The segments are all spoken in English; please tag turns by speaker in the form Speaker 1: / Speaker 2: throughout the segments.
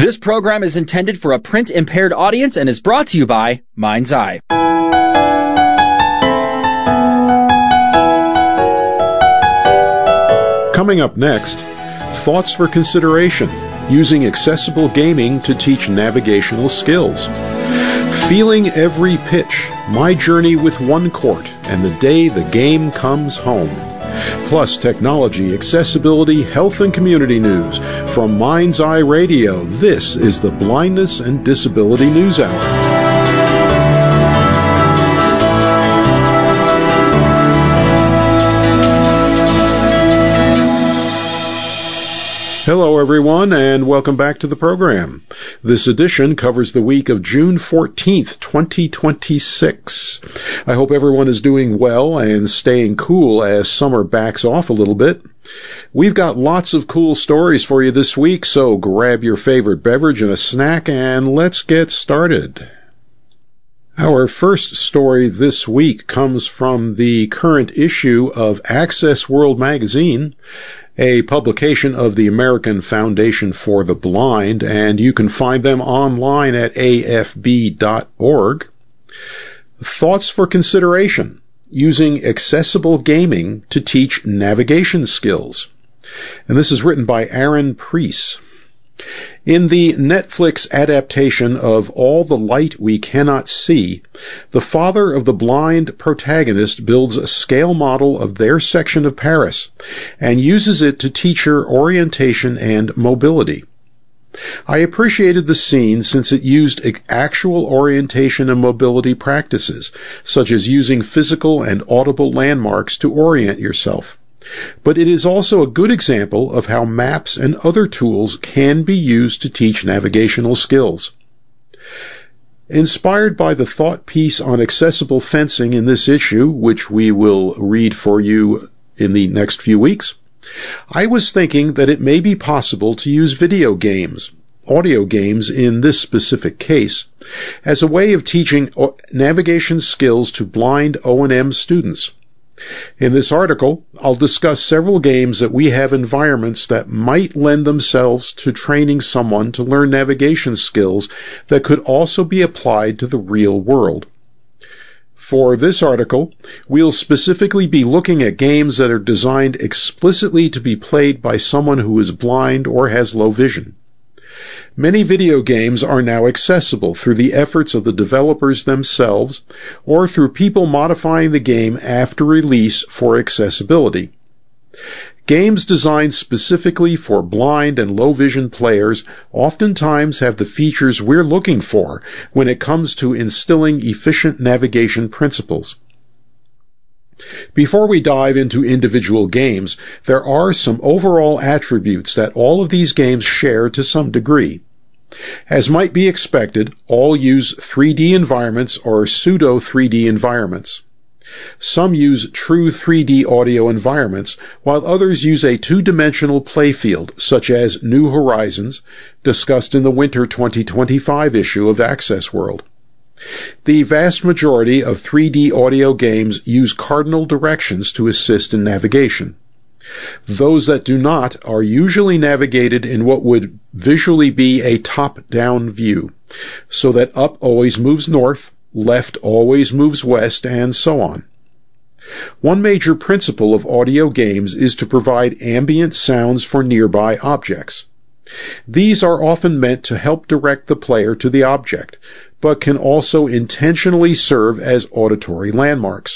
Speaker 1: This program is intended for a print-impaired audience and is brought to you by Mind's Eye.
Speaker 2: Coming up next, thoughts for consideration, using accessible gaming to teach navigational skills. Feeling every pitch, my journey with one court, and the day the game comes home. Plus technology, accessibility, health, and community news. From Mind's Eye Radio, this is the Blindness and Disability News Hour. Hello, everyone, and welcome back to the program. This edition covers the week of June 14th, 2026. I hope everyone is doing well and staying cool as summer backs off a little bit. We've got lots of cool stories for you this week, so grab your favorite beverage and a snack, and let's get started. Our first story this week comes from the current issue of Access World magazine, a publication of the American Foundation for the Blind, and you can find them online at afb.org. Thoughts for consideration, using accessible gaming to teach navigation skills. And this is written by Aaron Preece. In the Netflix adaptation of All the Light We Cannot See, the father of the blind protagonist builds a scale model of their section of Paris and uses it to teach her orientation and mobility. I appreciated the scene since it used actual orientation and mobility practices, such as using physical and audible landmarks to orient yourself. But it is also a good example of how maps and other tools can be used to teach navigational skills. Inspired by the thought piece on accessible fencing in this issue, which we will read for you in the next few weeks, I was thinking that it may be possible to use video games, audio games in this specific case, as a way of teaching navigation skills to blind O&M students. In this article, I'll discuss several games that we have environments that might lend themselves to training someone to learn navigation skills that could also be applied to the real world. For this article, we'll specifically be looking at games that are designed explicitly to be played by someone who is blind or has low vision. Many video games are now accessible through the efforts of the developers themselves or through people modifying the game after release for accessibility. Games designed specifically for blind and low vision players oftentimes have the features we're looking for when it comes to instilling efficient navigation principles. Before we dive into individual games, there are some overall attributes that all of these games share to some degree. As might be expected, all use 3D environments or pseudo-3D environments. Some use true 3D audio environments, while others use a two-dimensional playfield, such as New Horizons, discussed in the Winter 2025 issue of Access World. The vast majority of 3D audio games use cardinal directions to assist in navigation. Those that do not are usually navigated in what would visually be a top-down view, so that up always moves north, left always moves west, and so on. One major principle of audio games is to provide ambient sounds for nearby objects. These are often meant to help direct the player to the object, but can also intentionally serve as auditory landmarks.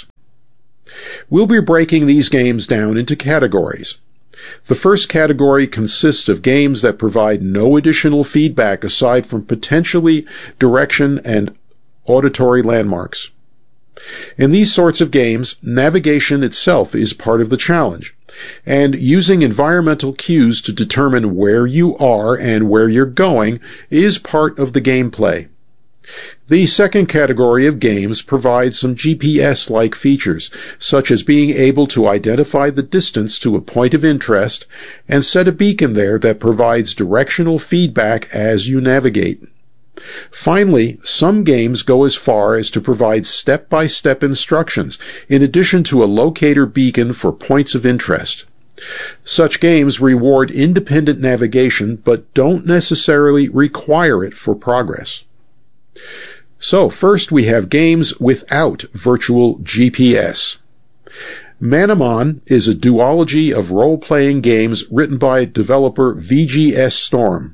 Speaker 2: We'll be breaking these games down into categories. The first category consists of games that provide no additional feedback aside from potentially direction and auditory landmarks. In these sorts of games, navigation itself is part of the challenge, and using environmental cues to determine where you are and where you're going is part of the gameplay. The second category of games provides some GPS-like features, such as being able to identify the distance to a point of interest and set a beacon there that provides directional feedback as you navigate. Finally, some games go as far as to provide step-by-step instructions, in addition to a locator beacon for points of interest. Such games reward independent navigation but don't necessarily require it for progress. So first we have games without virtual GPS. Manamon is a duology of role-playing games written by developer VGS Storm.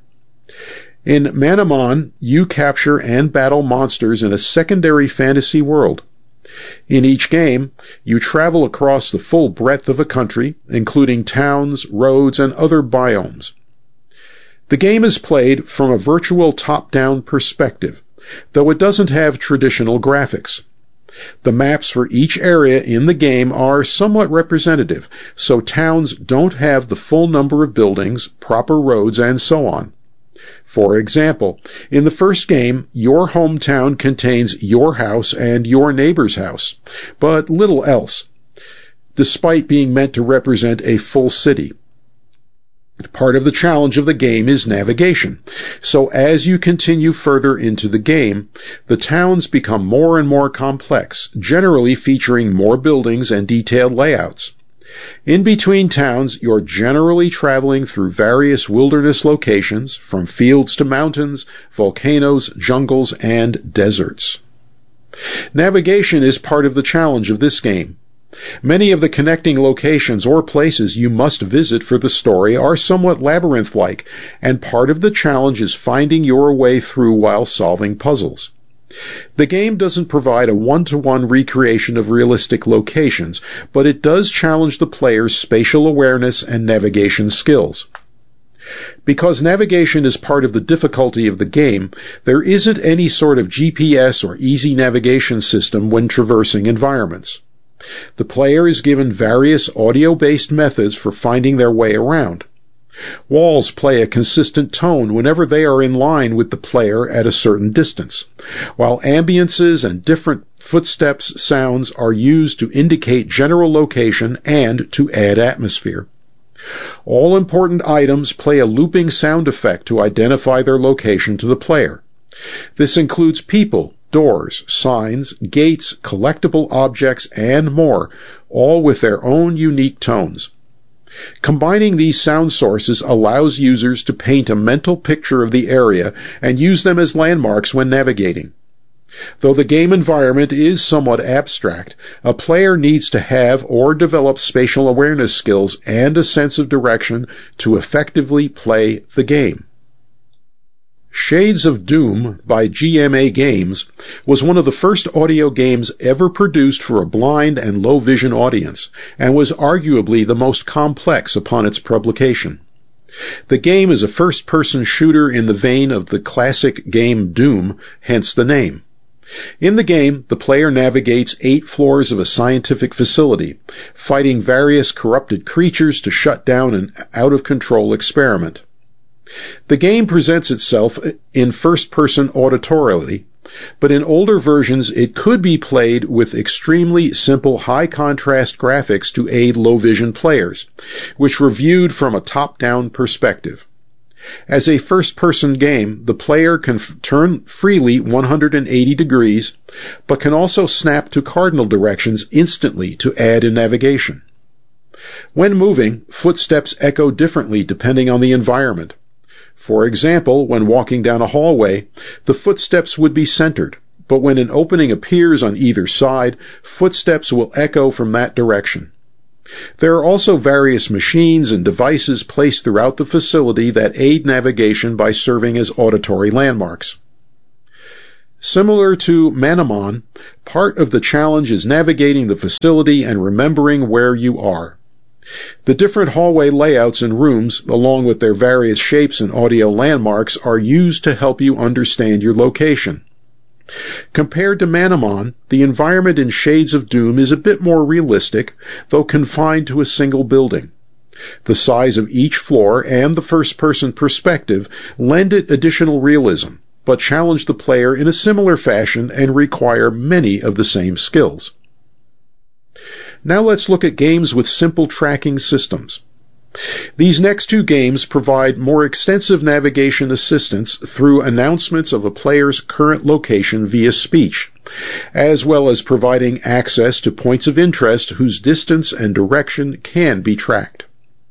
Speaker 2: In Manamon, you capture and battle monsters in a secondary fantasy world. In each game, you travel across the full breadth of a country, including towns, roads, and other biomes. The game is played from a virtual top-down perspective, though it doesn't have traditional graphics. The maps for each area in the game are somewhat representative, so towns don't have the full number of buildings, proper roads, and so on. For example, in the first game, your hometown contains your house and your neighbor's house, but little else, despite being meant to represent a full city. Part of the challenge of the game is navigation, so as you continue further into the game, the towns become more and more complex, generally featuring more buildings and detailed layouts. In between towns, you're generally traveling through various wilderness locations, from fields to mountains, volcanoes, jungles, and deserts. Navigation is part of the challenge of this game. Many of the connecting locations or places you must visit for the story are somewhat labyrinth-like, and part of the challenge is finding your way through while solving puzzles. The game doesn't provide a one-to-one recreation of realistic locations, but it does challenge the player's spatial awareness and navigation skills. Because navigation is part of the difficulty of the game, there isn't any sort of GPS or easy navigation system when traversing environments. The player is given various audio-based methods for finding their way around. Walls play a consistent tone whenever they are in line with the player at a certain distance, while ambiances and different footsteps sounds are used to indicate general location and to add atmosphere. All important items play a looping sound effect to identify their location to the player. This includes people, doors, signs, gates, collectible objects, and more, all with their own unique tones. Combining these sound sources allows users to paint a mental picture of the area and use them as landmarks when navigating. Though the game environment is somewhat abstract, a player needs to have or develop spatial awareness skills and a sense of direction to effectively play the game. Shades of Doom by GMA Games was one of the first audio games ever produced for a blind and low-vision audience, and was arguably the most complex upon its publication. The game is a first-person shooter in the vein of the classic game Doom, hence the name. In the game, the player navigates 8 floors of a scientific facility, fighting various corrupted creatures to shut down an out-of-control experiment. The game presents itself in first-person auditorially, but in older versions it could be played with extremely simple high-contrast graphics to aid low-vision players, which were viewed from a top-down perspective. As a first-person game, the player can turn freely 180 degrees, but can also snap to cardinal directions instantly to add in navigation. When moving, footsteps echo differently depending on the environment. For example, when walking down a hallway, the footsteps would be centered, but when an opening appears on either side, footsteps will echo from that direction. There are also various machines and devices placed throughout the facility that aid navigation by serving as auditory landmarks. Similar to Manamon, part of the challenge is navigating the facility and remembering where you are. The different hallway layouts and rooms, along with their various shapes and audio landmarks, are used to help you understand your location. Compared to Manamon, the environment in Shades of Doom is a bit more realistic, though confined to a single building. The size of each floor and the first-person perspective lend it additional realism, but challenge the player in a similar fashion and require many of the same skills. Now let's look at games with simple tracking systems. These next 2 games provide more extensive navigation assistance through announcements of a player's current location via speech, as well as providing access to points of interest whose distance and direction can be tracked.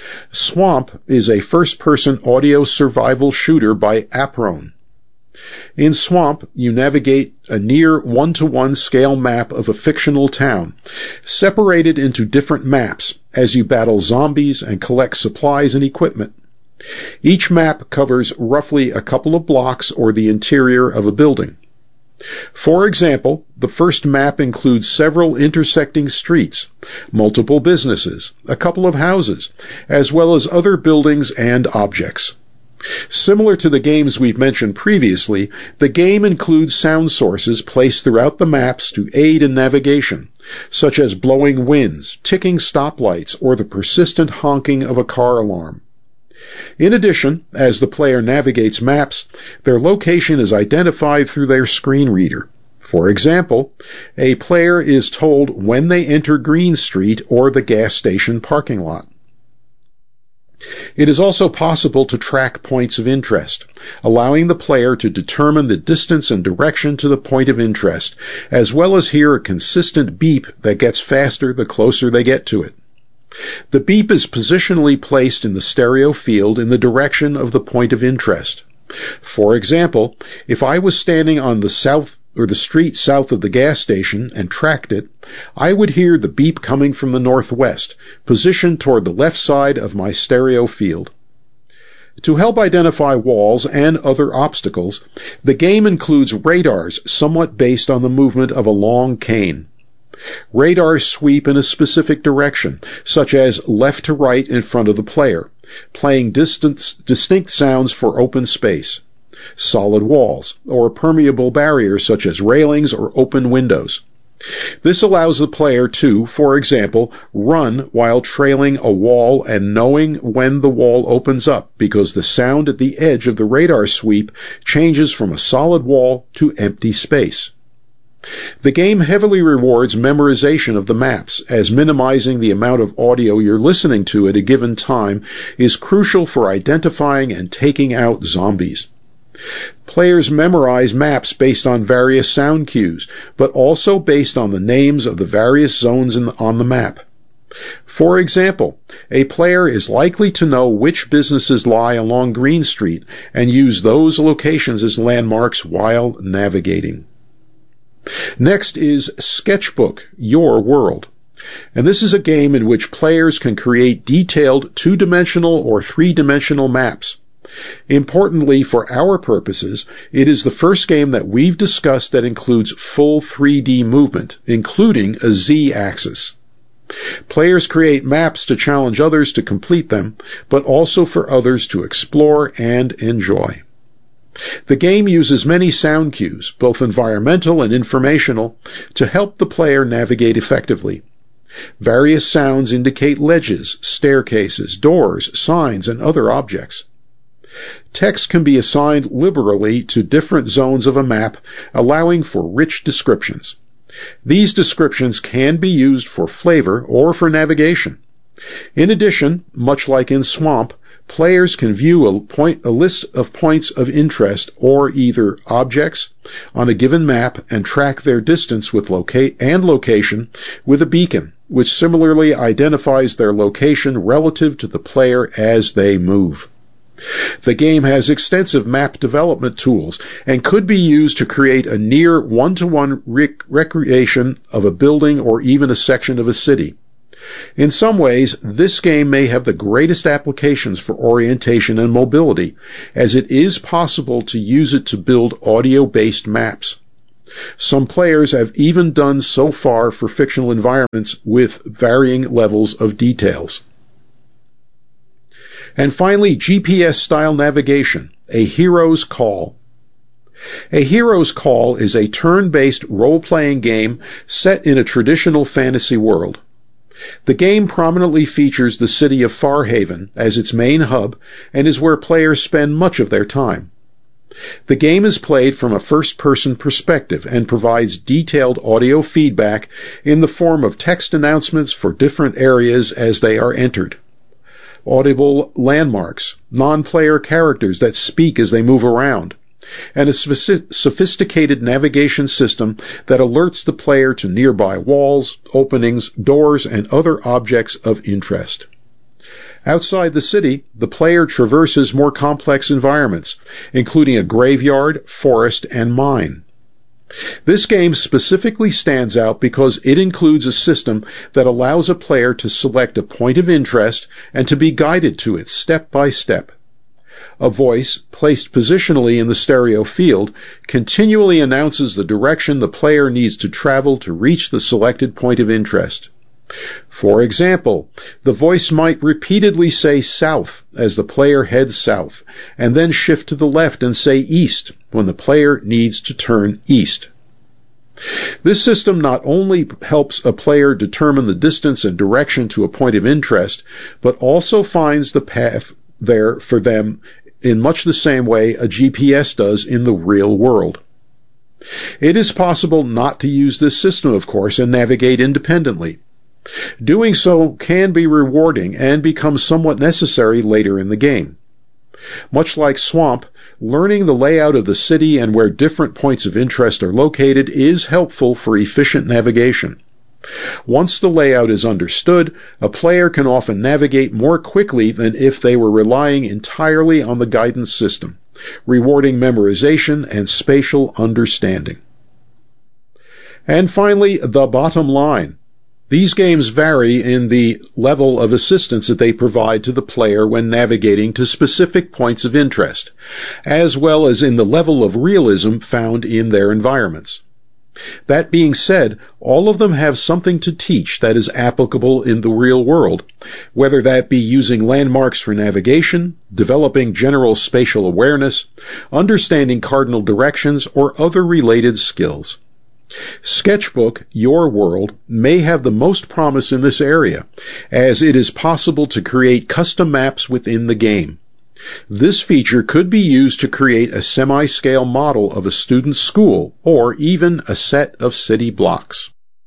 Speaker 2: Swamp is a first-person audio survival shooter by Aprone. In Swamp, you navigate a near one-to-one scale map of a fictional town, separated into different maps as you battle zombies and collect supplies and equipment. Each map covers roughly a couple of blocks or the interior of a building. For example, the first map includes several intersecting streets, multiple businesses, a couple of houses, as well as other buildings and objects. Similar to the games we've mentioned previously, the game includes sound sources placed throughout the maps to aid in navigation, such as blowing winds, ticking stoplights, or the persistent honking of a car alarm. In addition, as the player navigates maps, their location is identified through their screen reader. For example, a player is told when they enter Green Street or the gas station parking lot. It is also possible to track points of interest, allowing the player to determine the distance and direction to the point of interest, as well as hear a consistent beep that gets faster the closer they get to it. The beep is positionally placed in the stereo field in the direction of the point of interest. For example, if I was standing on the street south of the gas station and tracked it, I would hear the beep coming from the northwest, positioned toward the left side of my stereo field. To help identify walls and other obstacles, the game includes radars somewhat based on the movement of a long cane. Radars sweep in a specific direction, such as left to right in front of the player, playing distinct sounds for open space, solid walls, or permeable barriers such as railings or open windows. This allows the player to, for example, run while trailing a wall and knowing when the wall opens up, because the sound at the edge of the radar sweep changes from a solid wall to empty space. The game heavily rewards memorization of the maps, as minimizing the amount of audio you're listening to at a given time is crucial for identifying and taking out zombies. Players memorize maps based on various sound cues, but also based on the names of the various zones on the map. For example, a player is likely to know which businesses lie along Green Street and use those locations as landmarks while navigating. Next is Sketchbook, Your World. And this is a game in which players can create detailed two-dimensional or three-dimensional maps. Importantly, for our purposes, it is the first game that we've discussed that includes full 3D movement, including a Z-axis. Players create maps to challenge others to complete them, but also for others to explore and enjoy. The game uses many sound cues, both environmental and informational, to help the player navigate effectively. Various sounds indicate ledges, staircases, doors, signs, and other objects. Text can be assigned liberally to different zones of a map, allowing for rich descriptions. These descriptions can be used for flavor or for navigation. In addition, much like in Swamp, players can view a list of points of interest or either objects on a given map and track their distance with location with a beacon, which similarly identifies their location relative to the player as they move. The game has extensive map development tools and could be used to create a near one-to-one recreation of a building or even a section of a city. In some ways, this game may have the greatest applications for orientation and mobility, as it is possible to use it to build audio-based maps. Some players have even done so far for fictional environments with varying levels of details. And finally, GPS-style navigation, A Hero's Call. A Hero's Call is a turn-based role-playing game set in a traditional fantasy world. The game prominently features the city of Farhaven as its main hub and is where players spend much of their time. The game is played from a first-person perspective and provides detailed audio feedback in the form of text announcements for different areas as they are entered. Audible landmarks, non-player characters that speak as they move around, and a sophisticated navigation system that alerts the player to nearby walls, openings, doors, and other objects of interest. Outside the city, the player traverses more complex environments, including a graveyard, forest, and mine. This game specifically stands out because it includes a system that allows a player to select a point of interest and to be guided to it step by step. A voice, placed positionally in the stereo field, continually announces the direction the player needs to travel to reach the selected point of interest. For example, the voice might repeatedly say south as the player heads south, and then shift to the left and say east when the player needs to turn east. This system not only helps a player determine the distance and direction to a point of interest, but also finds the path there for them in much the same way a GPS does in the real world. It is possible not to use this system, of course, and navigate independently. Doing so can be rewarding and becomes somewhat necessary later in the game. Much like Swamp, learning the layout of the city and where different points of interest are located is helpful for efficient navigation. Once the layout is understood, a player can often navigate more quickly than if they were relying entirely on the guidance system, rewarding memorization and spatial understanding. And finally, the bottom line. These games vary in the level of assistance that they provide to the player when navigating to specific points of interest, as well as in the level of realism found in their environments. That being said, all of them have something to teach that is applicable in the real world, whether that be using landmarks for navigation, developing general spatial awareness, understanding cardinal directions, or other related skills. Sketchbook, Your World, may have the most promise in this area, as it is possible to create custom maps within the game. This feature could be used to create a semi-scale model of a student's school, or even a set of city blocks.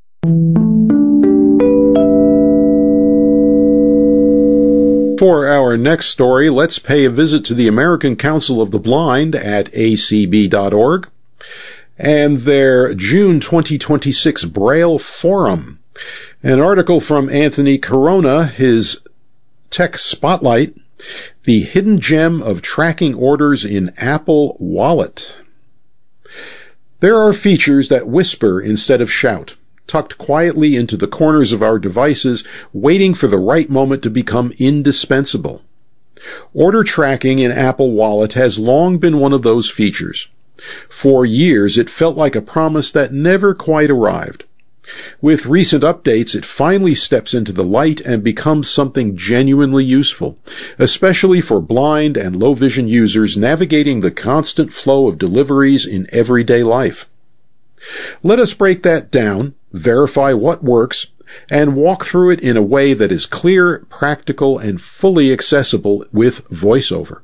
Speaker 2: For our next story, let's pay a visit to the American Council of the Blind at acb.org. And their June 2026 Braille Forum. An article from Anthony Corona, his Tech Spotlight, the hidden gem of tracking orders in Apple Wallet. There are features that whisper instead of shout, tucked quietly into the corners of our devices, waiting for the right moment to become indispensable. Order tracking in Apple Wallet has long been one of those features. For years, it felt like a promise that never quite arrived. With recent updates, it finally steps into the light and becomes something genuinely useful, especially for blind and low-vision users navigating the constant flow of deliveries in everyday life. Let us break that down, verify what works, and walk through it in a way that is clear, practical, and fully accessible with VoiceOver.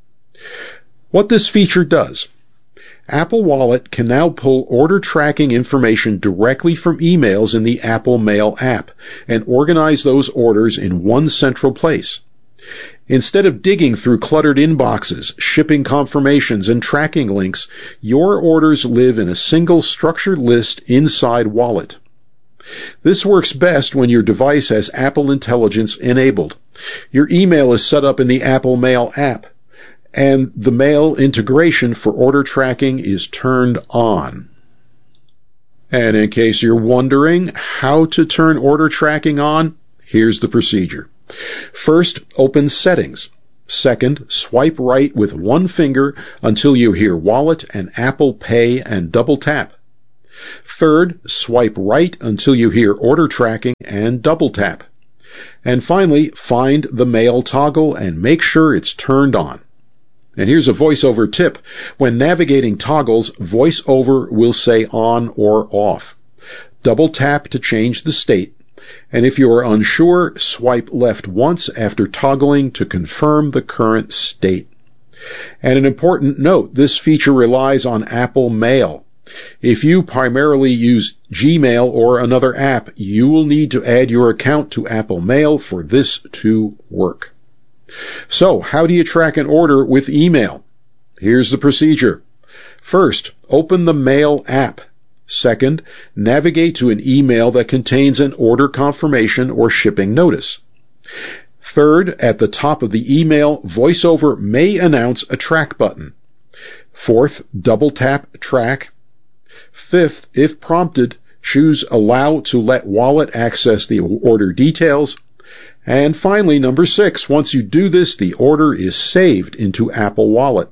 Speaker 2: What this feature does. Apple Wallet can now pull order tracking information directly from emails in the Apple Mail app and organize those orders in one central place. Instead of digging through cluttered inboxes, shipping confirmations, and tracking links, your orders live in a single structured list inside Wallet. This works best when your device has Apple Intelligence enabled. Your email is set up in the Apple Mail app, and the mail integration for order tracking is turned on. And in case you're wondering how to turn order tracking on, here's the procedure. First, open Settings. Second, swipe right with one finger until you hear Wallet and Apple Pay and double tap. Third, swipe right until you hear Order Tracking and double tap. And finally, find the Mail toggle and make sure it's turned on. And here's a VoiceOver tip. When navigating toggles, VoiceOver will say on or off. Double tap to change the state. And if you are unsure, swipe left once after toggling to confirm the current state. And an important note, this feature relies on Apple Mail. If you primarily use Gmail or another app, you will need to add your account to Apple Mail for this to work. So, how do you track an order with email? Here's the procedure. First, open the Mail app. Second, navigate to an email that contains an order confirmation or shipping notice. Third, at the top of the email, VoiceOver may announce a track button. Fourth, double tap track. Fifth, if prompted, choose allow to let Wallet access the order details. And finally, number 6, once you do this, the order is saved into Apple Wallet.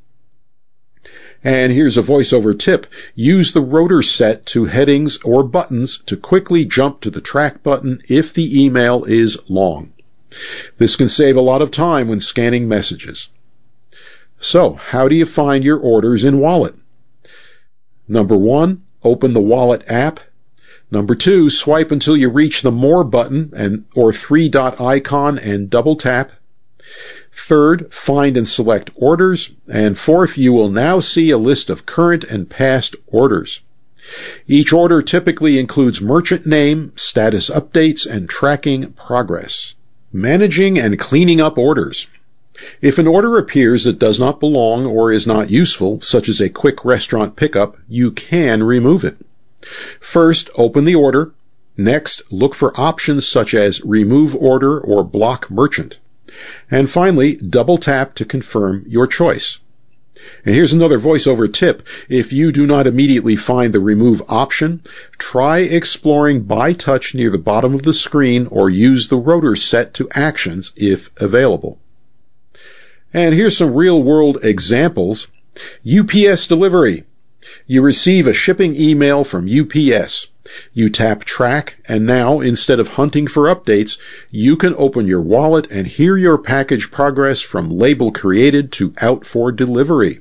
Speaker 2: And here's a VoiceOver tip. Use the rotor set to headings or buttons to quickly jump to the track button if the email is long. This can save a lot of time when scanning messages. So, how do you find your orders in Wallet? Number 1, open the Wallet app. Number 2, swipe until you reach the More button or 3-dot icon and double tap. Third, find and select orders. And fourth, you will now see a list of current and past orders. Each order typically includes merchant name, status updates, and tracking progress. Managing and cleaning up orders. If an order appears that does not belong or is not useful, such as a quick restaurant pickup, you can remove it. First, open the order. Next, look for options such as Remove Order or Block Merchant. And finally, double tap to confirm your choice. And here's another VoiceOver tip. If you do not immediately find the Remove option, try exploring by touch near the bottom of the screen or use the rotor set to actions if available. And here's some real-world examples. UPS delivery. You receive a shipping email from UPS. You tap track, and now, instead of hunting for updates, you can open your wallet and hear your package progress from label created to out for delivery.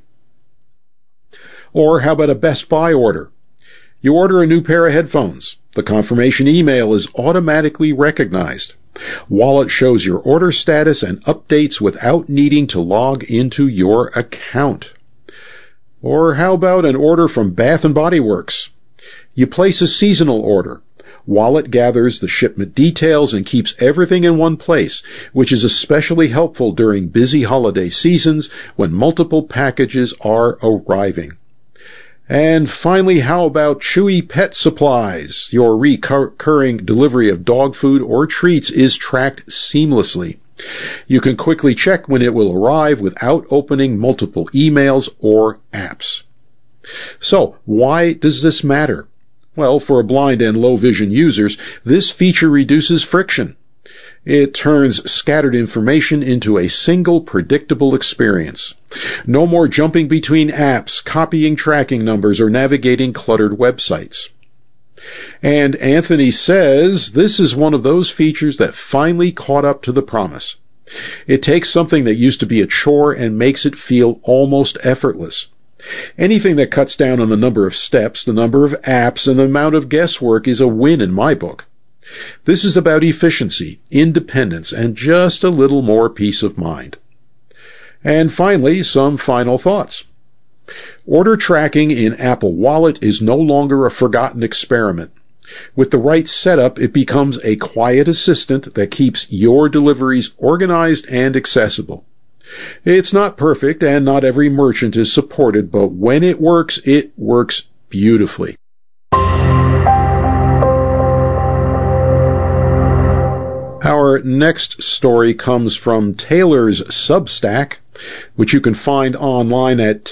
Speaker 2: Or how about a Best Buy order? You order a new pair of headphones. The confirmation email is automatically recognized. Wallet shows your order status and updates without needing to log into your account. Or how about an order from Bath & Body Works? You place a seasonal order. Wallet gathers the shipment details and keeps everything in one place, which is especially helpful during busy holiday seasons when multiple packages are arriving. And finally, how about Chewy Pet Supplies? Your recurring delivery of dog food or treats is tracked seamlessly. You can quickly check when it will arrive without opening multiple emails or apps. So, why does this matter? Well, for blind and low vision users, this feature reduces friction. It turns scattered information into a single predictable experience. No more jumping between apps, copying tracking numbers, or navigating cluttered websites. And Anthony says this is one of those features that finally caught up to the promise. It takes something that used to be a chore and makes it feel almost effortless. Anything that cuts down on the number of steps, the number of apps, and the amount of guesswork is a win in my book. This is about efficiency, independence, and just a little more peace of mind. And finally, some final thoughts. Order tracking in Apple Wallet is no longer a forgotten experiment. With the right setup, it becomes a quiet assistant that keeps your deliveries organized and accessible. It's not perfect, and not every merchant is supported, but when it works beautifully. Our next story comes from Taylor's Substack, which you can find online at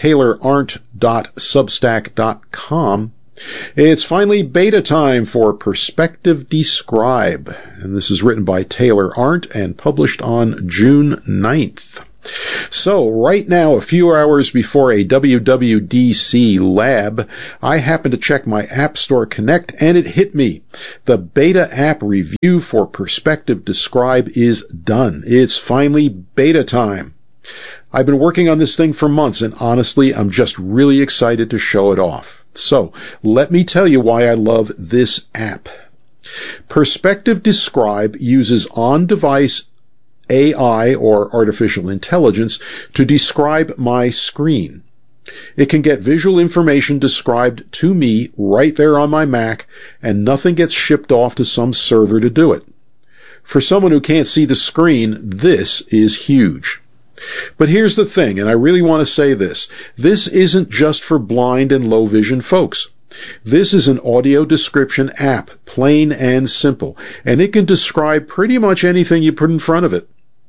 Speaker 2: taylorarndt.substack.com. It's finally beta time for Perspective Describe, and this is written by Taylor Arndt and published on June 9th. So, right now, a few hours before a WWDC lab, I happened to check my App Store Connect, and it hit me. The beta app review for Perspective Describe is done. It's finally beta time. I've been working on this thing for months, and honestly, I'm just really excited to show it off. So, let me tell you why I love this app. Perspective Describe uses on-device AI, or artificial intelligence, to describe my screen. It can get visual information described to me right there on my Mac, and nothing gets shipped off to some server to do it. For someone who can't see the screen, this is huge. But here's the thing, and I really want to say this. This isn't just for blind and low vision folks. This is an audio description app, plain and simple, and it can describe pretty much anything you put in front of it.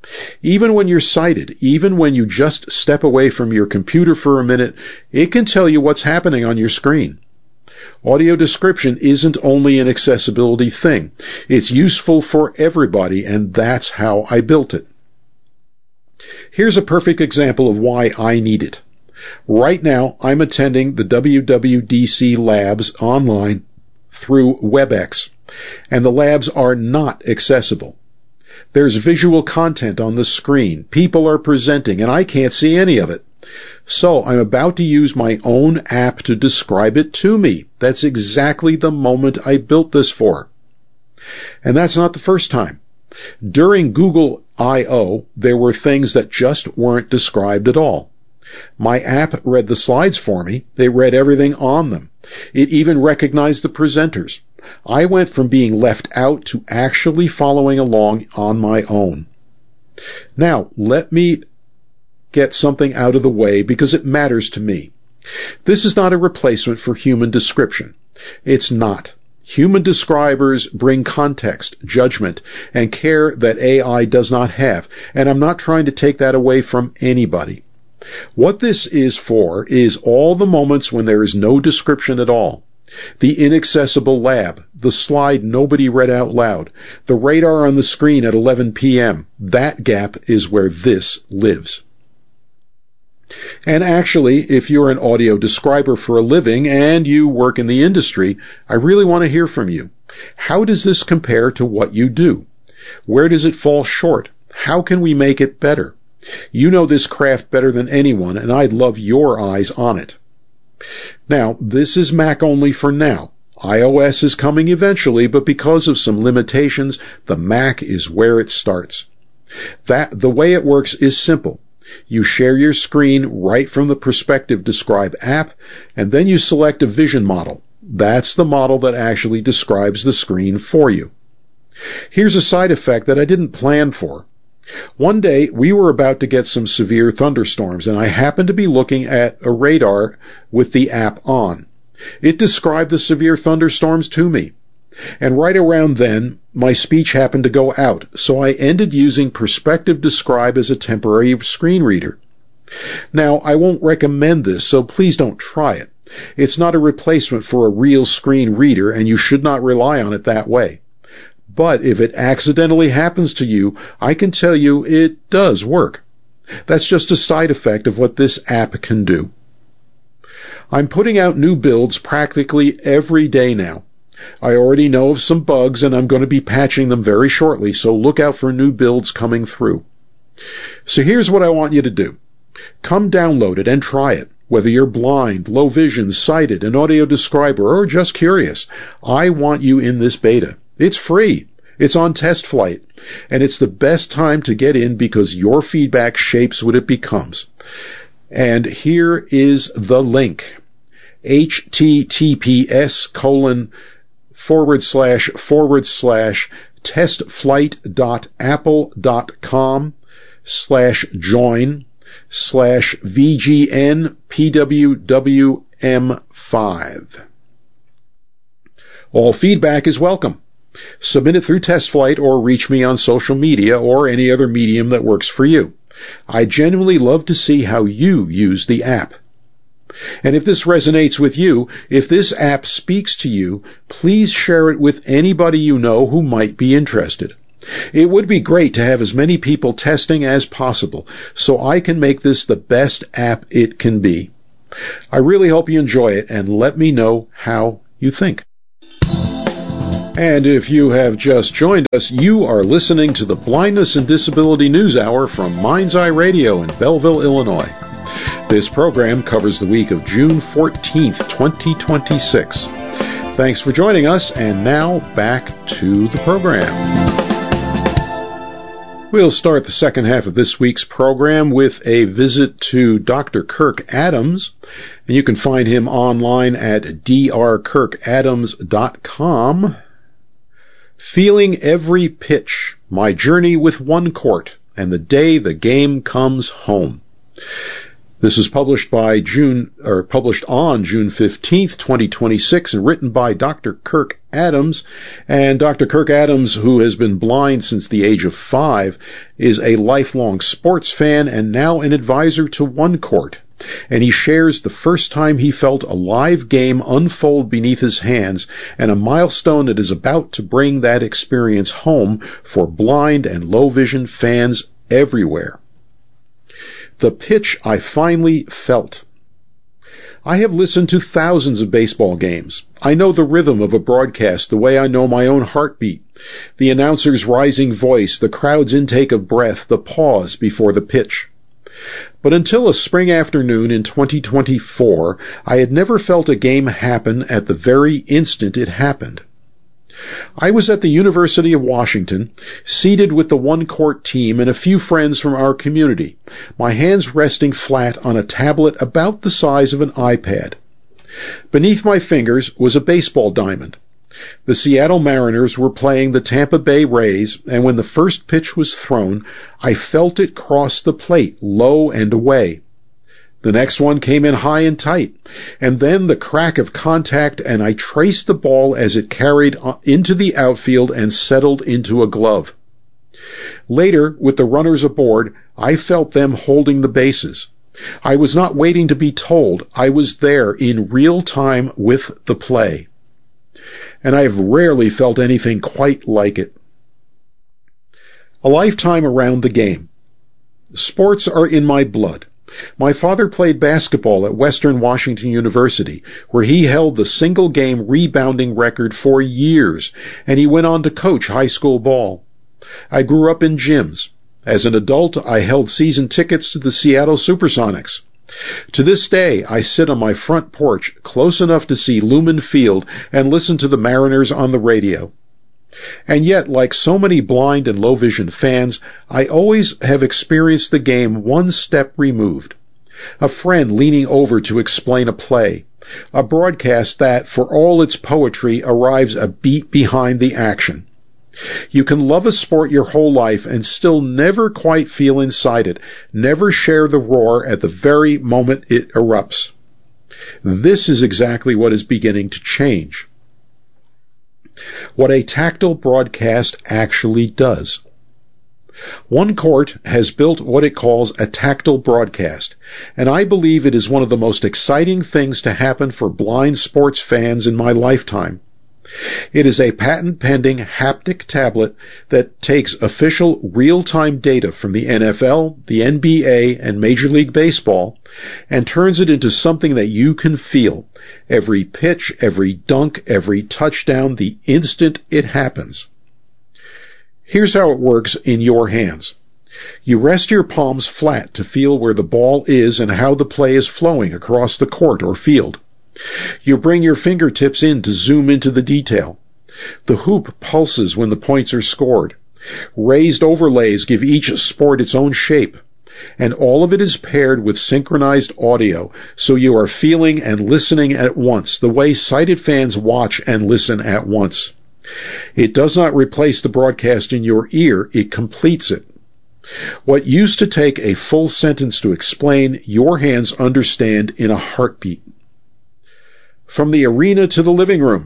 Speaker 2: Even when you're sighted, even when you just step away from your computer for a minute, it can tell you what's happening on your screen. Audio description isn't only an accessibility thing. It's useful for everybody, and that's how I built it. Here's a perfect example of why I need it. Right now, I'm attending the WWDC labs online through WebEx, and the labs are not accessible. There's visual content on the screen. People are presenting, and I can't see any of it. So I'm about to use my own app to describe it to me. That's exactly the moment I built this for. And that's not the first time. During Google I/O, there were things that just weren't described at all. My app read the slides for me. It read everything on them. It even recognized the presenters. I went from being left out to actually following along on my own. Now, let me get something out of the way because it matters to me. This is not a replacement for human description. It's not. Human describers bring context, judgment, and care that AI does not have, and I'm not trying to take that away from anybody. What this is for is all the moments when there is no description at all. The inaccessible lab, the slide nobody read out loud, the radar on the screen at 11 p.m. That gap is where this lives. And actually, if you're an audio describer for a living and you work in the industry, I really want to hear from you. How does this compare to what you do? Where does it fall short? How can we make it better? You know this craft better than anyone, and I'd love your eyes on it. Now, this is Mac only for now. iOS is coming eventually, but because of some limitations, the Mac is where it starts. The way it works is simple. You share your screen right from the Perspective Describe app, and then you select a vision model. That's the model that actually describes the screen for you. Here's a side effect that I didn't plan for. One day, we were about to get some severe thunderstorms, and I happened to be looking at a radar with the app on. It described the severe thunderstorms to me. And right around then, my speech happened to go out, so I ended using Perspective Describe as a temporary screen reader. Now, I won't recommend this, so please don't try it. It's not a replacement for a real screen reader, and you should not rely on it that way. But if it accidentally happens to you, I can tell you it does work. That's just a side effect of what this app can do. I'm putting out new builds practically every day now. I already know of some bugs, and I'm going to be patching them very shortly, so look out for new builds coming through. So here's what I want you to do. Come download it and try it. Whether you're blind, low vision, sighted, an audio describer, or just curious, I want you in this beta. It's free. It's on test flight. And it's the best time to get in because your feedback shapes what it becomes. And here is the link. https://testflight.apple.com/join/VGNPWWM5. All feedback is welcome. Submit it through TestFlight or reach me on social media or any other medium that works for you. I genuinely love to see how you use the app. And if this resonates with you, if this app speaks to you, please share it with anybody you know who might be interested. It would be great to have as many people testing as possible so I can make this the best app it can be. I really hope you enjoy it and let me know how you think. And if you have just joined us, you are listening to the Blindness and Disability News Hour from Mind's Eye Radio in Belleville, Illinois. This program covers the week of June 14th, 2026. Thanks for joining us, and now back to the program. We'll start the second half of this week's program with a visit to Dr. Kirk Adams, and you can find him online at drkirkadams.com. Feeling Every Pitch, My Journey with One Court, and the Day the Game Comes Home. This is published on June 15th, 2026, and written by Dr. Kirk Adams. And Dr. Kirk Adams, who has been blind since the age of 5, is a lifelong sports fan and now an advisor to One Court. And he shares the first time he felt a live game unfold beneath his hands, and a milestone that is about to bring that experience home for blind and low vision fans everywhere. The pitch I finally felt. I have listened to thousands of baseball games. I know the rhythm of a broadcast the way I know my own heartbeat, the announcer's rising voice, the crowd's intake of breath, the pause before the pitch. But until a spring afternoon in 2024, I had never felt a game happen at the very instant it happened. I was at the University of Washington, seated with the One Court team and a few friends from our community, my hands resting flat on a tablet about the size of an iPad. Beneath my fingers was a baseball diamond. The Seattle Mariners were playing the Tampa Bay Rays, and when the first pitch was thrown, I felt it cross the plate, low and away. The next one came in high and tight, and then the crack of contact, and I traced the ball as it carried into the outfield and settled into a glove. Later, with the runners aboard, I felt them holding the bases. I was not waiting to be told. I was there in real time with the play. And I have rarely felt anything quite like it. A lifetime around the game. Sports are in my blood. My father played basketball at Western Washington University, where he held the single-game rebounding record for years, and he went on to coach high school ball. I grew up in gyms. As an adult, I held season tickets to the Seattle Supersonics. To this day, I sit on my front porch close enough to see Lumen Field and listen to the Mariners on the radio. And yet, like so many blind and low-vision fans, I always have experienced the game one step removed. A friend leaning over to explain a play. A broadcast that, for all its poetry, arrives a beat behind the action. You can love a sport your whole life and still never quite feel inside it, never share the roar at the very moment it erupts. This is exactly what is beginning to change. What a tactile broadcast actually does. One Court has built what it calls a tactile broadcast, and I believe it is one of the most exciting things to happen for blind sports fans in my lifetime. It is a patent-pending haptic tablet that takes official real-time data from the NFL, the NBA, and Major League Baseball and turns it into something that you can feel. Every pitch, every dunk, every touchdown, the instant it happens. Here's how it works in your hands. You rest your palms flat to feel where the ball is and how the play is flowing across the court or field. You bring your fingertips in to zoom into the detail. The hoop pulses when the points are scored. Raised overlays give each sport its own shape. And all of it is paired with synchronized audio, so you are feeling and listening at once, the way sighted fans watch and listen at once. It does not replace the broadcast in your ear, it completes it. What used to take a full sentence to explain, your hands understand in a heartbeat. From the arena to the living room.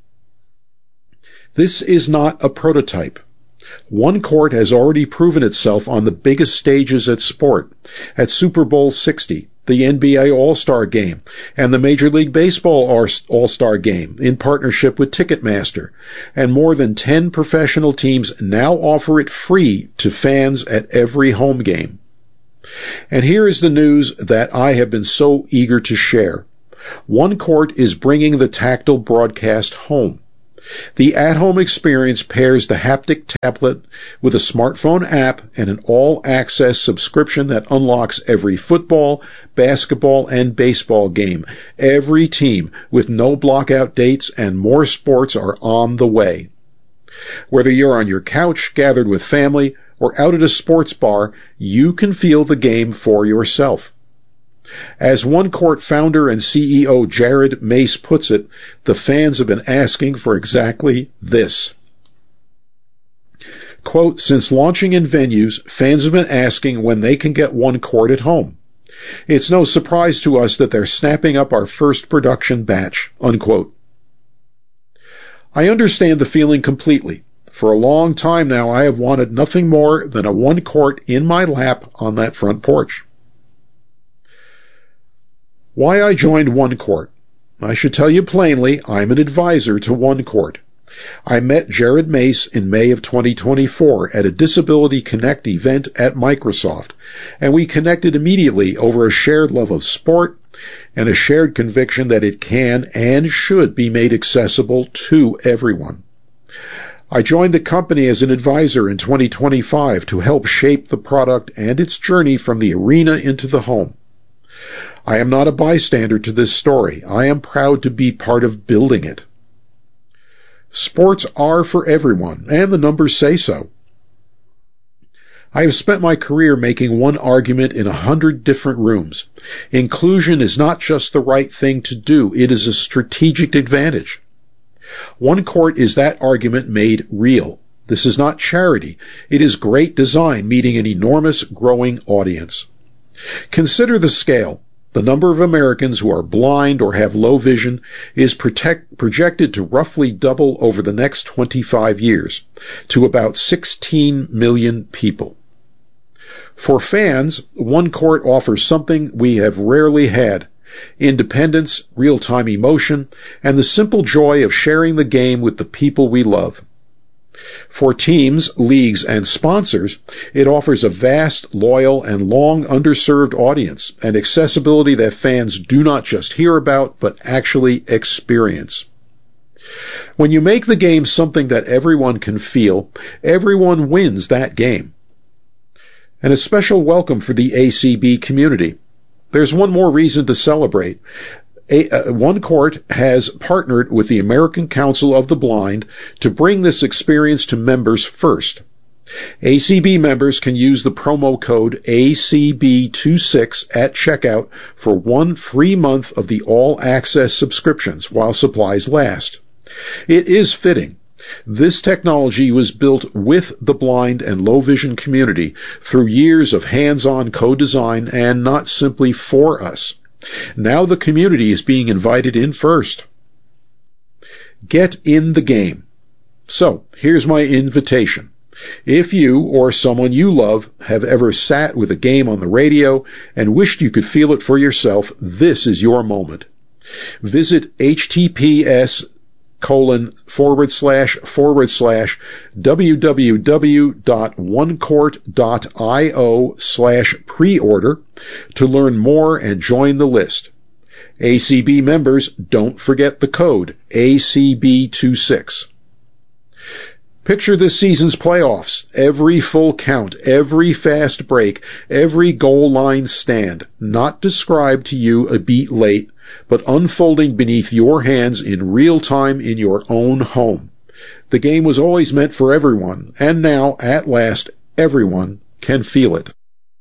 Speaker 2: This is not a prototype. One Court has already proven itself on the biggest stages at sport, at Super Bowl 60, the NBA All-Star Game, and the Major League Baseball All-Star Game in partnership with Ticketmaster, and more than 10 professional teams now offer it free to fans at every home game. And here is the news that I have been so eager to share. One Court is bringing the tactile broadcast home. The at-home experience pairs the haptic tablet with a smartphone app and an all-access subscription that unlocks every football, basketball, and baseball game, every team, with no blockout dates, and more sports are on the way. Whether you're on your couch, gathered with family, or out at a sports bar, you can feel the game for yourself. As One Court founder and CEO Jared Mace puts it, the fans have been asking for exactly this. Quote, since launching in venues, fans have been asking when they can get One Court at home. It's no surprise to us that they're snapping up our first production batch, unquote. I understand the feeling completely. For a long time now, I have wanted nothing more than a one-quart in my lap on that front porch. Why I joined One Court. I should tell you plainly, I'm an advisor to One Court. I met Jared Mace in May of 2024 at a Disability Connect event at Microsoft, and we connected immediately over a shared love of sport and a shared conviction that it can and should be made accessible to everyone. I joined the company as an advisor in 2025 to help shape the product and its journey from the arena into the home. I am not a bystander to this story. I am proud to be part of building it. Sports are for everyone, and the numbers say so. I have spent my career making one argument in 100 different rooms. Inclusion is not just the right thing to do, it is a strategic advantage. One Court is that argument made real. This is not charity. It is great design meeting an enormous growing audience. Consider the scale. The number of Americans who are blind or have low vision is projected to roughly double over the next 25 years, to about 16 million people. For fans, One Court offers something we have rarely had: independence, real-time emotion, and the simple joy of sharing the game with the people we love. For teams, leagues, and sponsors, it offers a vast, loyal, and long underserved audience, and accessibility that fans do not just hear about, but actually experience. When you make the game something that everyone can feel, everyone wins that game. And a special welcome for the ACB community. There's one more reason to celebrate. One Court has partnered with the American Council of the Blind to bring this experience to members first. ACB members can use the promo code ACB26 at checkout for 1 free month of the all-access subscriptions while supplies last. It is fitting. This technology was built with the blind and low vision community through years of hands-on co-design and not simply for us. Now the community is being invited in first. Get in the game. So, here's my invitation. If you or someone you love have ever sat with a game on the radio and wished you could feel it for yourself, this is your moment. Visit https://www.onecourt.io/preorder to learn more and join the list. ACB members, don't forget the code ACB26. Picture this season's playoffs. Every full count, every fast break, every goal line stand, not described to you a beat late, but unfolding beneath your hands in real time in your own home. The game was always meant for everyone, and now, at last, everyone can feel it.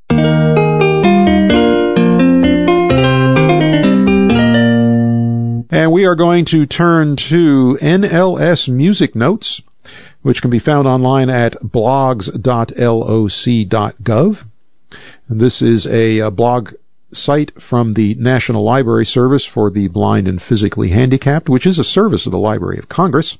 Speaker 2: And we are going to turn to NLS Music Notes, which can be found online at blogs.loc.gov. And this is a blog site from the National Library Service for the Blind and Physically Handicapped, which is a service of the Library of Congress.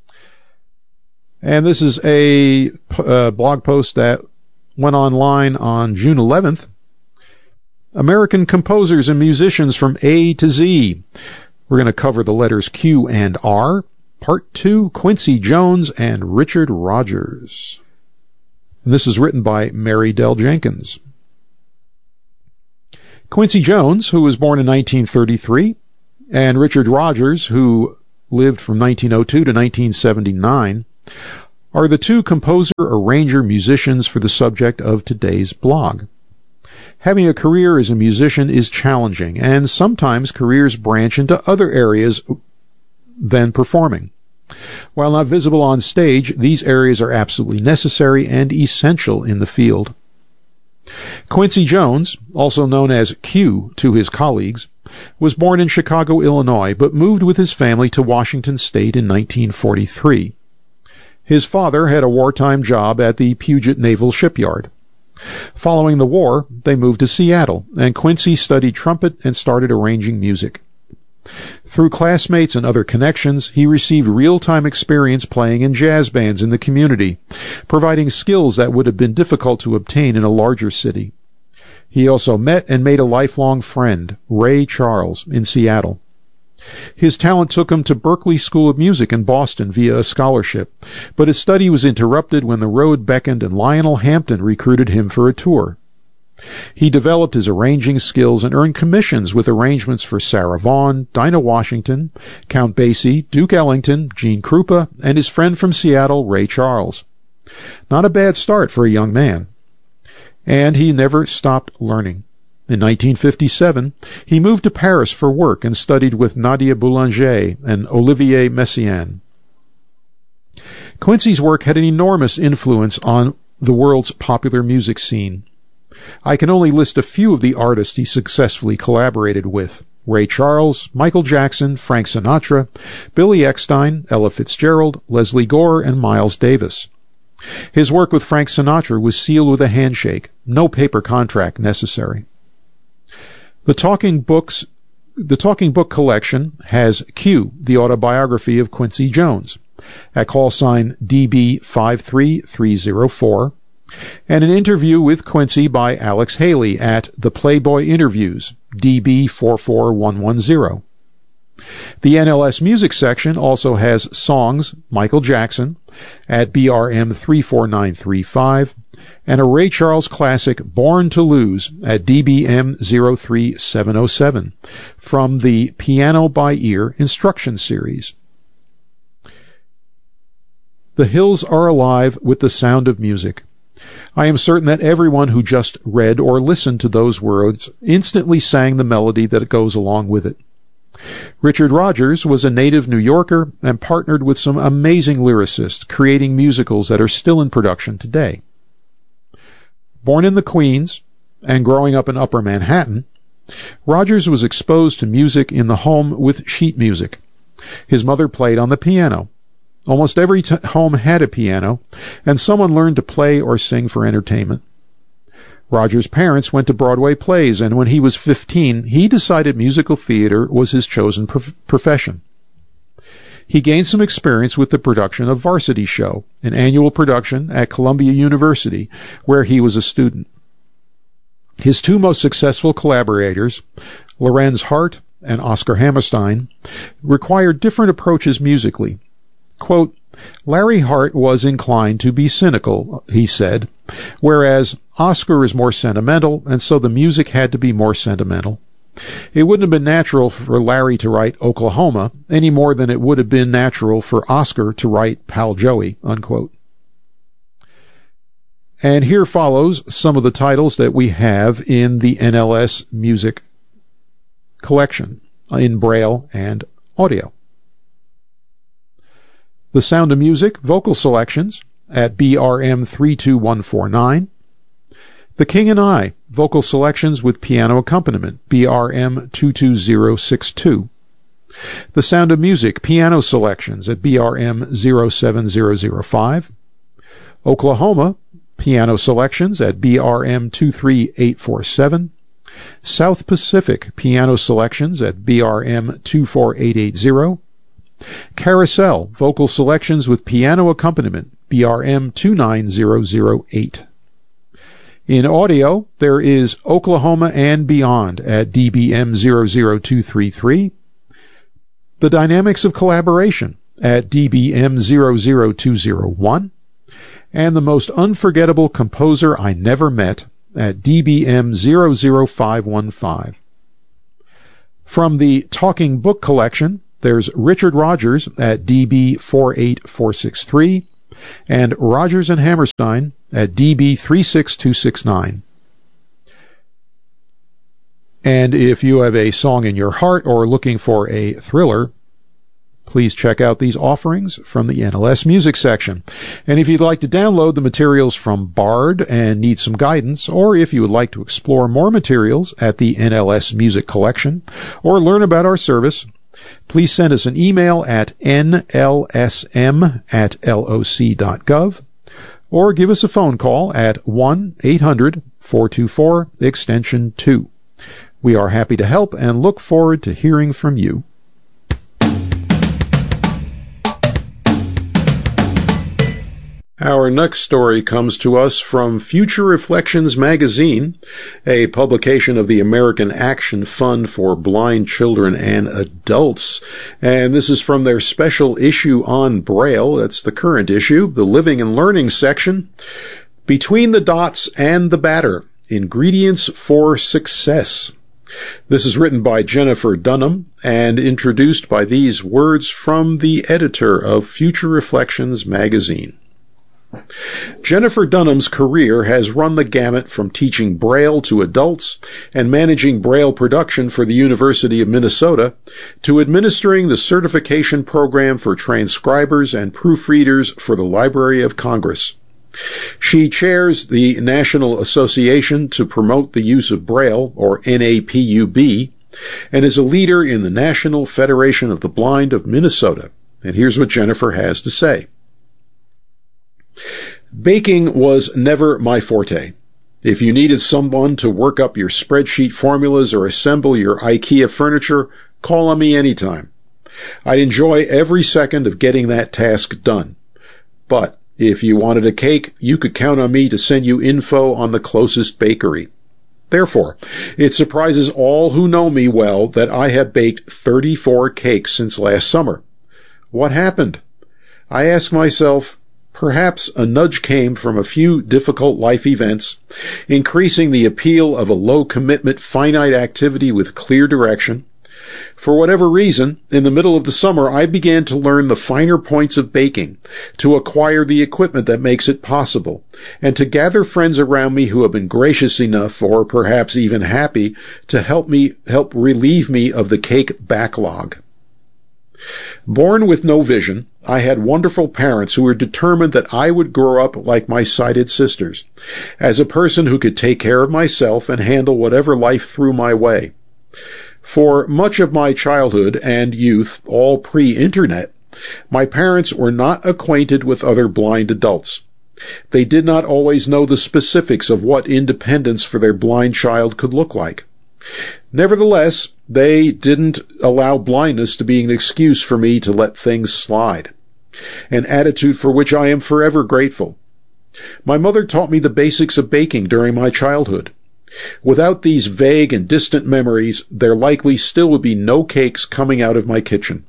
Speaker 2: And this is a blog post that went online on June 11th. American composers and musicians from A to Z. We're going to cover the letters Q and R. Part 2, Quincy Jones and Richard Rodgers. And this is written by Mary Dell Jenkins. Quincy Jones, who was born in 1933, and Richard Rodgers, who lived from 1902 to 1979, are the two composer-arranger musicians for the subject of today's blog. Having a career as a musician is challenging, and sometimes careers branch into other areas than performing. While not visible on stage, these areas are absolutely necessary and essential in the field. Quincy Jones, also known as Q to his colleagues, was born in Chicago, Illinois, but moved with his family to Washington State in 1943. His father had a wartime job at the Puget Naval Shipyard. Following the war, they moved to Seattle, and Quincy studied trumpet and started arranging music. Through classmates and other connections, he received real-time experience playing in jazz bands in the community, providing skills that would have been difficult to obtain in a larger city. He also met and made a lifelong friend, Ray Charles, in Seattle. His talent took him to Berklee School of Music in Boston via a scholarship, but his study was interrupted when the road beckoned and Lionel Hampton recruited him for a tour. He developed his arranging skills and earned commissions with arrangements for Sarah Vaughan, Dinah Washington, Count Basie, Duke Ellington, Gene Krupa, and his friend from Seattle, Ray Charles. Not a bad start for a young man. And he never stopped learning. In 1957, he moved to Paris for work and studied with Nadia Boulanger and Olivier Messiaen. Quincy's work had an enormous influence on the world's popular music scene. I can only list a few of the artists he successfully collaborated with: Ray Charles, Michael Jackson, Frank Sinatra, Billy Eckstine, Ella Fitzgerald, Leslie Gore, and Miles Davis. His work with Frank Sinatra was sealed with a handshake, no paper contract necessary. The Talking Book collection has Q, the autobiography of Quincy Jones, at call sign DB53304, and an interview with Quincy by Alex Haley at The Playboy Interviews, DB44110. The NLS Music section also has Songs, Michael Jackson, at BRM 34935, and a Ray Charles classic, Born to Lose, at DBM 03707, from the Piano by Ear Instruction Series. The hills are alive with the sound of music. I am certain that everyone who just read or listened to those words instantly sang the melody that goes along with it. Richard Rodgers was a native New Yorker and partnered with some amazing lyricists, creating musicals that are still in production today. Born in the Queens and growing up in Upper Manhattan, Rodgers was exposed to music in the home with sheet music. His mother played on the piano. Almost every home had a piano, and someone learned to play or sing for entertainment. Rodgers' parents went to Broadway plays, and when he was 15, he decided musical theater was his chosen profession. He gained some experience with the production of Varsity Show, an annual production at Columbia University, where he was a student. His two most successful collaborators, Lorenz Hart and Oscar Hammerstein, required different approaches musically. Quote, Larry Hart was inclined to be cynical, he said, whereas Oscar is more sentimental, and so the music had to be more sentimental. It wouldn't have been natural for Larry to write Oklahoma any more than it would have been natural for Oscar to write Pal Joey, unquote. And here follows some of the titles that we have in the NLS Music collection in Braille and audio. The Sound of Music vocal selections at BRM 32149. The King and I vocal selections with piano accompaniment, BRM 22062. The Sound of Music piano selections at BRM 07005. Oklahoma piano selections at BRM 23847. South Pacific piano selections at BRM 24880. Carousel vocal selections with piano accompaniment, BRM 29008. In audio, there is Oklahoma and Beyond at DBM 00233. The Dynamics of Collaboration at DBM 00201. And The Most Unforgettable Composer I Never Met at DBM 00515. From the Talking Book collection, there's Richard Rodgers at DB 48463 and Rodgers and Hammerstein at DB 36269. And if you have a song in your heart or looking for a thriller, please check out these offerings from the NLS Music section. And if you'd like to download the materials from Bard and need some guidance, or if you would like to explore more materials at the NLS Music collection, or learn about our service, please send us an email at nlsm@loc.gov, or give us a phone call at 1-800-424-extension 2. We are happy to help and look forward to hearing from you. Our next story comes to us from Future Reflections magazine, a publication of the American Action Fund for Blind Children and Adults. And this is from their special issue on Braille. That's the current issue, the Living and Learning section. Between the Dots and the Batter, Ingredients for Success. This is written by Jennifer Dunham and introduced by these words from the editor of Future Reflections magazine. Jennifer Dunham's career has run the gamut from teaching Braille to adults and managing Braille production for the University of Minnesota to administering the certification program for transcribers and proofreaders for the Library of Congress. She chairs the National Association to Promote the Use of Braille, or NAPUB, and is a leader in the National Federation of the Blind of Minnesota. And here's what Jennifer has to say. Baking was never my forte. If you needed someone to work up your spreadsheet formulas or assemble your IKEA furniture, call on me anytime. I'd enjoy every second of getting that task done. But if you wanted a cake, you could count on me to send you info on the closest bakery. Therefore, it surprises all who know me well that I have baked 34 cakes since last summer. What happened? I ask myself, perhaps a nudge came from a few difficult life events, increasing the appeal of a low-commitment, finite activity with clear direction. For whatever reason, in the middle of the summer, I began to learn the finer points of baking, to acquire the equipment that makes it possible, and to gather friends around me who have been gracious enough, or perhaps even happy, to help relieve me of the cake backlog. Born with no vision, I had wonderful parents who were determined that I would grow up like my sighted sisters, as a person who could take care of myself and handle whatever life threw my way. For much of my childhood and youth, all pre-internet, my parents were not acquainted with other blind adults. They did not always know the specifics of what independence for their blind child could look like. Nevertheless, they didn't allow blindness to be an excuse for me to let things slide, an attitude for which I am forever grateful. My mother taught me the basics of baking during my childhood. Without these vague and distant memories, there likely still would be no cakes coming out of my kitchen.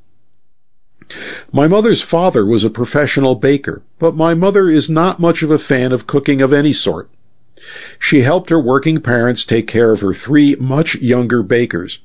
Speaker 2: My mother's father was a professional baker, but my mother is not much of a fan of cooking of any sort. She helped her working parents take care of her 3 much younger brothers,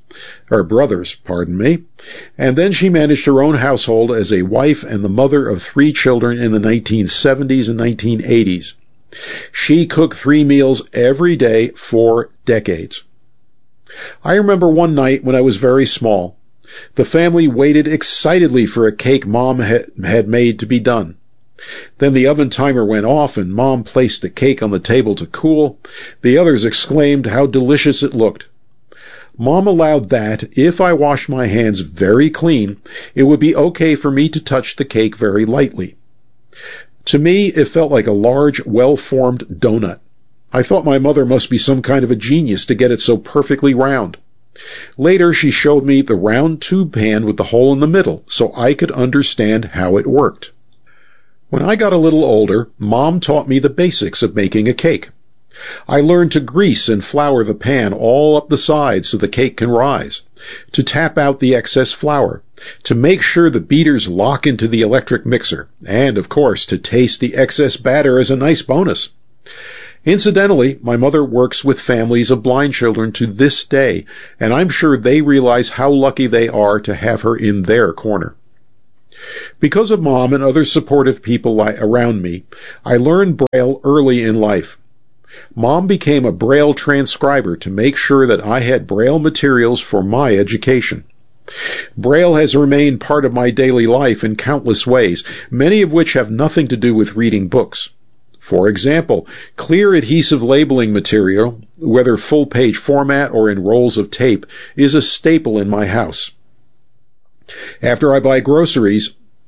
Speaker 2: and then she managed her own household as a wife and the mother of 3 children in the 1970s and 1980s. She cooked 3 meals every day for decades. I remember one night when I was very small. The family waited excitedly for a cake Mom had made to be done. Then the oven timer went off and Mom placed the cake on the table to cool. The others exclaimed how delicious it looked. Mom allowed that, if I washed my hands very clean, it would be okay for me to touch the cake very lightly. To me, it felt like a large, well-formed donut. I thought my mother must be some kind of a genius to get it so perfectly round. Later, she showed me the round tube pan with the hole in the middle, so I could understand how it worked. When I got a little older, Mom taught me the basics of making a cake. I learned to grease and flour the pan all up the sides so the cake can rise, to tap out the excess flour, to make sure the beaters lock into the electric mixer, and, of course, to taste the excess batter as a nice bonus. Incidentally, my mother works with families of blind children to this day, and I'm sure they realize how lucky they are to have her in their corner. Because of Mom and other supportive people around me, I learned Braille early in life. Mom became a Braille transcriber to make sure that I had Braille materials for my education. Braille has remained part of my daily life in countless ways, many of which have nothing to do with reading books. For example, clear adhesive labeling material, whether full-page format or in rolls of tape, is a staple in my house. After I buy groceries,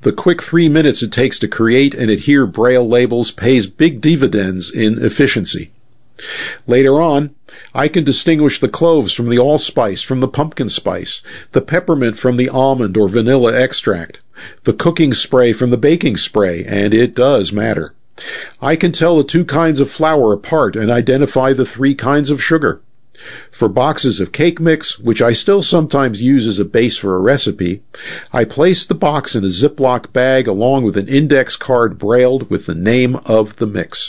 Speaker 2: The quick 3 minutes it takes to create and adhere Braille labels pays big dividends in efficiency. Later on, I can distinguish the cloves from the allspice from the pumpkin spice, the peppermint from the almond or vanilla extract, the cooking spray from the baking spray, and it does matter. I can tell the 2 kinds of flour apart and identify the 3 kinds of sugar. For boxes of cake mix, which I still sometimes use as a base for a recipe, I place the box in a Ziploc bag along with an index card brailled with the name of the mix.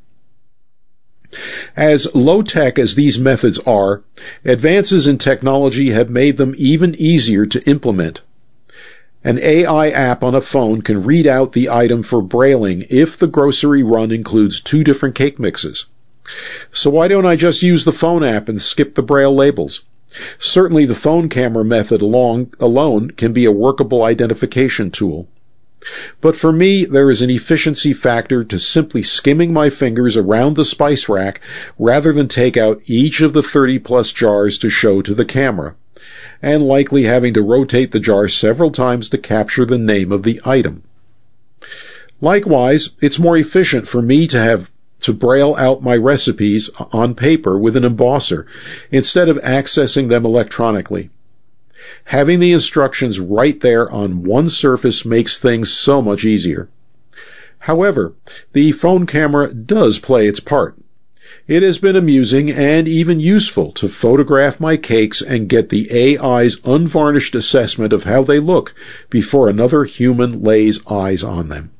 Speaker 2: As low-tech as these methods are, advances in technology have made them even easier to implement. An AI app on a phone can read out the item for brailing if the grocery run includes 2 different cake mixes. So why don't I just use the phone app and skip the Braille labels? Certainly the phone camera method alone can be a workable identification tool. But for me, there is an efficiency factor to simply skimming my fingers around the spice rack rather than take out each of the 30-plus jars to show to the camera, and likely having to rotate the jar several times to capture the name of the item. Likewise, it's more efficient for me to braille out my recipes on paper with an embosser instead of accessing them electronically. Having the instructions right there on one surface makes things so much easier. However, the phone camera does play its part. It has been amusing and even useful to photograph my cakes and get the AI's unvarnished assessment of how they look before another human lays eyes on them.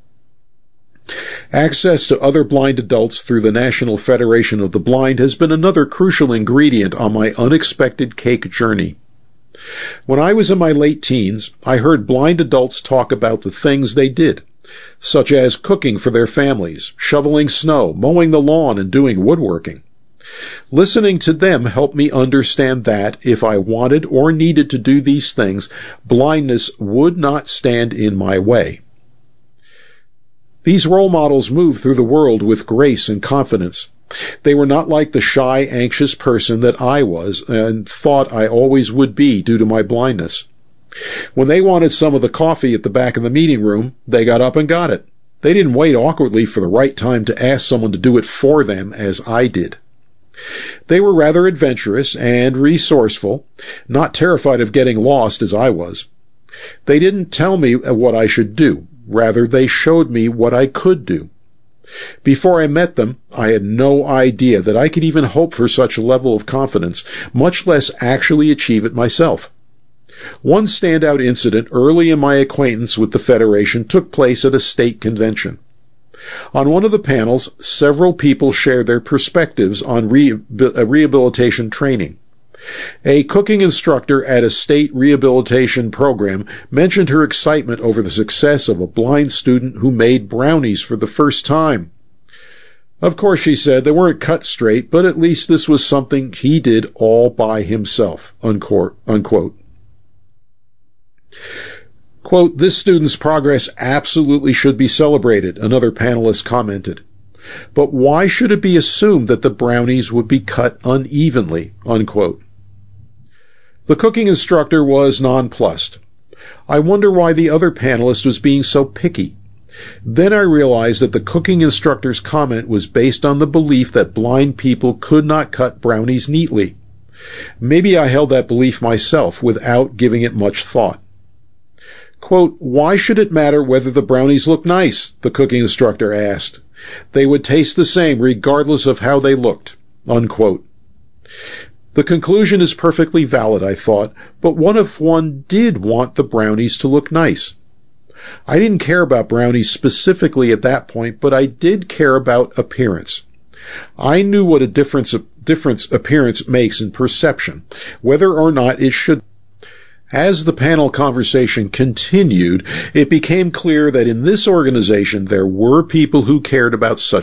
Speaker 2: Access to other blind adults through the National Federation of the Blind has been another crucial ingredient on my unexpected cake journey. When I was in my late teens, I heard blind adults talk about the things they did, such as cooking for their families, shoveling snow, mowing the lawn, and doing woodworking. Listening to them helped me understand that if I wanted or needed to do these things, blindness would not stand in my way. These role models moved through the world with grace and confidence. They were not like the shy, anxious person that I was and thought I always would be due to my blindness. When they wanted some of the coffee at the back of the meeting room, they got up and got it. They didn't wait awkwardly for the right time to ask someone to do it for them as I did. They were rather adventurous and resourceful, not terrified of getting lost as I was. They didn't tell me what I should do. Rather, they showed me what I could do. Before I met them, I had no idea that I could even hope for such a level of confidence, much less actually achieve it myself. One standout incident early in my acquaintance with the Federation took place at a state convention. On one of the panels, several people shared their perspectives on rehabilitation training. A cooking instructor at a state rehabilitation program mentioned her excitement over the success of a blind student who made brownies for the first time. Of course, she said, they weren't cut straight, but at least this was something he did all by himself, unquote. Quote, this student's progress absolutely should be celebrated, another panelist commented. But why should it be assumed that the brownies would be cut unevenly, unquote. The cooking instructor was nonplussed. I wonder why the other panelist was being so picky. Then I realized that the cooking instructor's comment was based on the belief that blind people could not cut brownies neatly. Maybe I held that belief myself without giving it much thought. Quote, why should it matter whether the brownies look nice? The cooking instructor asked. They would taste the same regardless of how they looked, unquote. The conclusion is perfectly valid, I thought, but what if one did want the brownies to look nice? I didn't care about brownies specifically at that point, but I did care about appearance. I knew what a difference appearance makes in perception, whether or not it should. As the panel conversation continued, it became clear that in this organization there were people who cared about such